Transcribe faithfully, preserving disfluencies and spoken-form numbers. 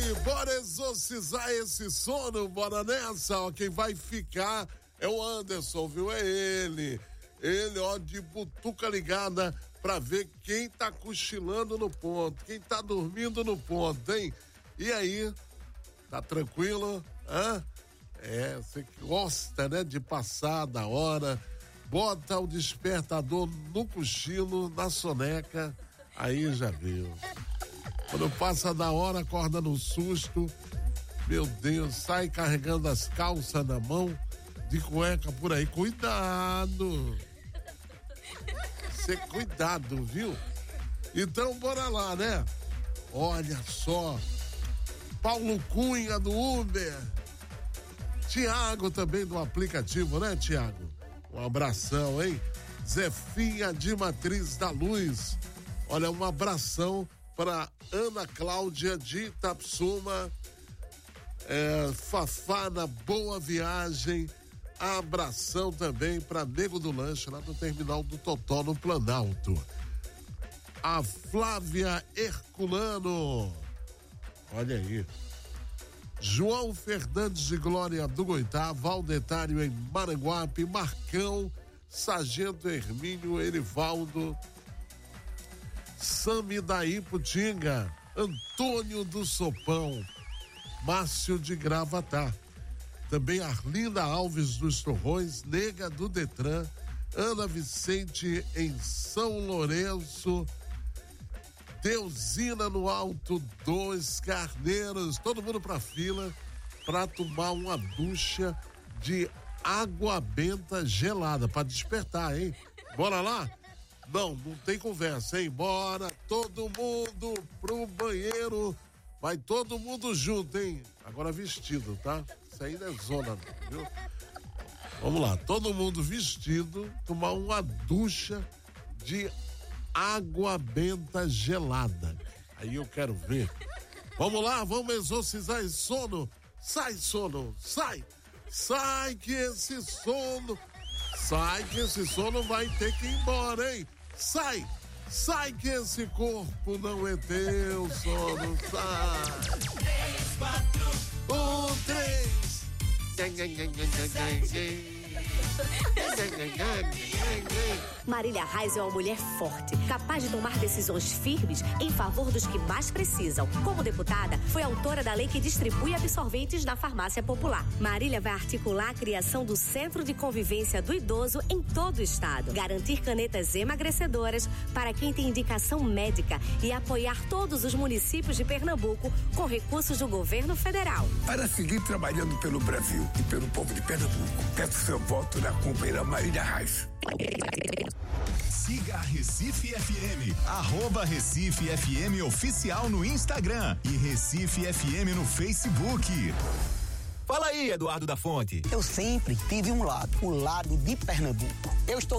E bora exorcizar esse sono, bora nessa, ó, quem vai ficar é o Anderson, viu? É ele, ele, ó, de butuca ligada pra ver quem tá cochilando no ponto, quem tá dormindo no ponto, hein? E aí, tá tranquilo? Hã? É, você gosta, né, de passar da hora, bota o despertador no cochilo, na soneca, aí já viu. Quando passa da hora, acorda no susto, meu Deus, sai carregando as calças na mão, de cueca por aí, cuidado! Cê, cuidado, viu? Então, bora lá, né? Olha só, Paulo Cunha do Uber, Tiago também do aplicativo, né, Tiago? Um abração, hein? Zefinha de Matriz da Luz, olha, um abração para Ana Cláudia de Itapsuma, é, Fafá na Boa Viagem, abração também para Nego do Lanche, lá no terminal do Totó, no Planalto. A Flávia Herculano, olha aí. João Fernandes de Glória do Goitá, Valdetário em Maranguape, Marcão, Sargento Hermínio, Erivaldo, Sami da Iputinga, Antônio do Sopão, Márcio de Gravatá, também Arlinda Alves dos Torrões, Nega do Detran, Ana Vicente em São Lourenço, Teusina no Alto dos Carneiros, todo mundo pra fila pra tomar uma ducha de água benta gelada pra despertar, hein? Bora lá? Não, não tem conversa, hein? Bora, todo mundo pro banheiro, vai todo mundo junto, hein? Agora vestido, tá? Isso aí não é zona, viu? Vamos lá, todo mundo vestido, tomar uma ducha de água benta gelada. Aí eu quero ver. Vamos lá, vamos exorcizar esse sono. Sai, sono, sai! Sai que esse sono, sai que esse sono vai ter que ir embora, hein? Sai, sai que esse corpo não é teu, sono, sai. Três, quatro, um, três. Marília Reis é uma mulher forte, capaz de tomar decisões firmes em favor dos que mais precisam. Como deputada, foi autora da lei que distribui absorventes na farmácia popular. Marília vai articular a criação do Centro de Convivência do Idoso em todo o estado, garantir canetas emagrecedoras para quem tem indicação médica e apoiar todos os municípios de Pernambuco com recursos do governo federal. Para seguir trabalhando pelo Brasil e pelo povo de Pernambuco, peço seu voto na companheira Marília Reis. Siga a Recife F M, arroba Recife F M Oficial no Instagram e Recife F M no Facebook. Fala aí, Eduardo da Fonte. Eu sempre tive um lado, o lado de Pernambuco. Eu estou